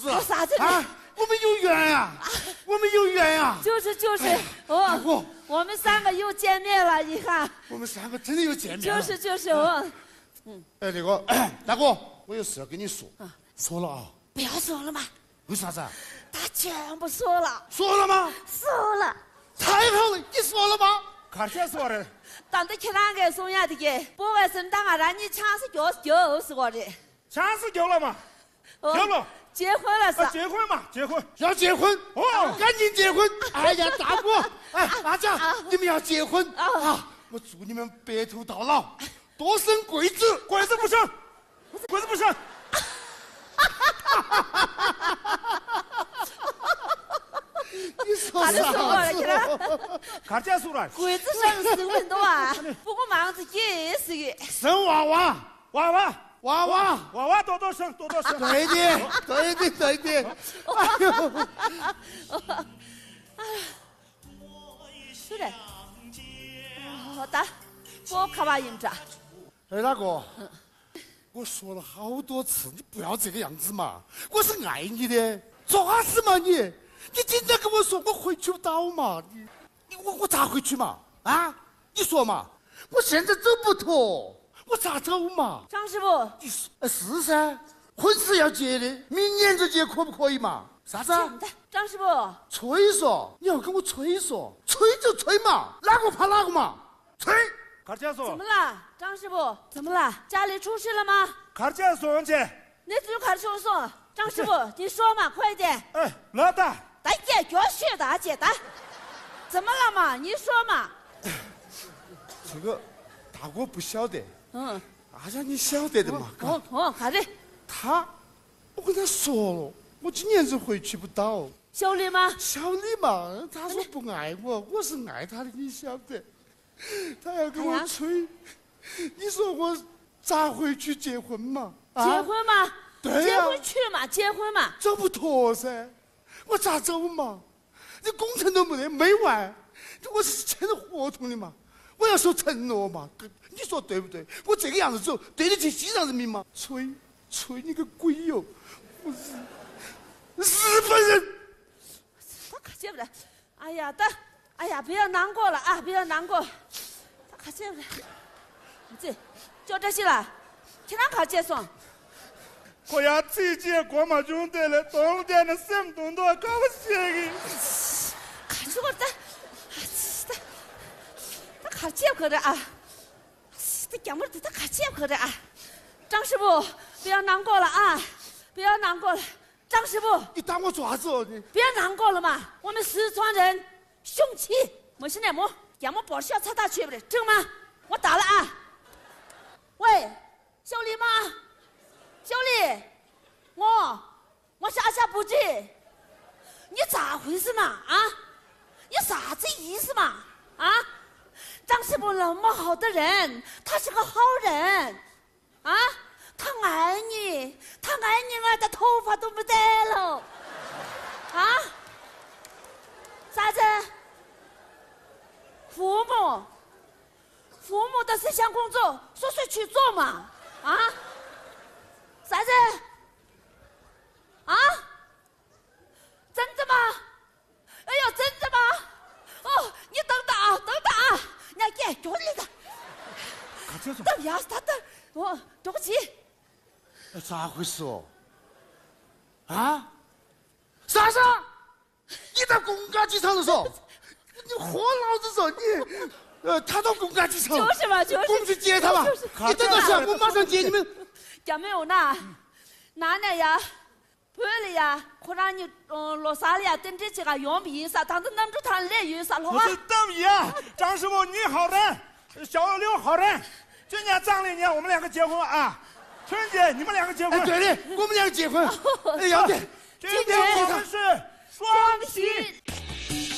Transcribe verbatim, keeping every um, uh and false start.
子？ 啥子啊？我们有缘呀、啊，我们有缘呀、啊。 就是就是， 哎、 哦， 大哥， 我们三个又见面了，你看。 我们三个真的又见面了。 就是就是我。 嗯。哎，那个大哥，我有事要跟你说。啊，说了啊。 不要说了嘛。 为啥子？ 他全部说了。 说了吗？ 说了。 太好了，你说了吗？ 看见说的。 当得起啷个说呀的个？保外生当啊，让你抢是就就是我的。 抢是就了嘛？ 哦、 就了。 结婚了是、 啊？结婚嘛，结婚。 要结婚哦，赶紧结婚！哎呀，大哥，哎，大家，啊、你们要结婚啊！啊我祝你们白头到老，多生贵子， 贵子不生，贵子不生。 你说啥子？ 看见说了， 贵子生生很多啊，不过忙着也是的。 生娃娃， 娃娃。 娃娃， 娃娃多多生，多多生。 对的，对的，对的。哎呦， 哎呀，是的。好的，我看把印着。 哎，大哥，我说了好多次，你不要这个样子嘛！我是爱你的，抓死嘛你！你经常跟我说我回去不到嘛，你你我我咋回去嘛？啊，你说嘛？我现在走不脱。我咋走嘛？ 张师傅， 你说，呃，是噻，婚是要结的，明年就结，可不可以嘛？啥子？ 张师傅， 吹说，你要跟我吹说，吹就吹嘛，哪个怕哪个嘛？吹。 看见说。 怎么了，张师傅？怎么了？家里出事了吗？ 看见说姐。 你就看说说，张师傅，你说嘛，快点。 哎，老大。 大姐，就学大姐的。怎么了嘛？你说嘛。 这个大哥不晓得。 嗯， 大家你晓得的嘛？ 哦哦，啥子？ 他，我跟他说了，我今年是回去不到。 小李吗？ 小李嘛，他说不爱我，我是爱他的，你晓得。他要跟我吹，你说我咋回去结婚嘛？ 结婚嘛？ 对呀。 结婚去嘛？结婚嘛？ 走不脱噻，我咋走嘛？这工程都没得，没完，我是签了合同的嘛。我要守承诺嘛，你说对不对？我这个样子走，对得起西藏人民吗？吹，吹你个鬼哟！我是日本人。 他可见不得，哎呀，的，哎呀，不要难过了啊，不要难过。他可见不得，这就这些了，听他考结算。 我要自己过嘛用得了，冬天的什么东都搞不起的。 看住我的。他接不的啊，这讲不的他可接不的啊，张师傅不要难过了啊，不要难过了，张师傅， 你当我爪子哦你？ 不要难过了嘛，我们四川人雄气，没事的么，要么不需要吵大去不的，正吗？我打了啊，喂，小李吗？小李，我我下下不知，你咋回事嘛？啊，你啥子意思嘛？啊？张师傅那么好的人，他是个好人，啊，他爱你，他爱你爱的头发都不得了，啊，啥子？父母，父母的思想工作，说说去做嘛，啊，啥子？啊，真的吗？哎呦，真的吗？哦，你等等啊，等等啊！你要给脚里的，等要是他等，我对不起。 咋回事哦？啊？啥子？你到公家机场的时候，你喝老子说你，呃，他到公家机场， 就是嘛，就是。 我们去接他嘛。你等到下，我马上接你们。 叫没有呢？哪来呀？不了呀，可能你嗯落沙了呀，等这些个用品啥，当时能住他来有啥了啊？ 等一呀，张师傅你好人，小刘好人，今年长历年我们两个结婚啊，春节你们两个结婚。 哎，对的，我们两个结婚。哎，要得。 今天我们是双喜。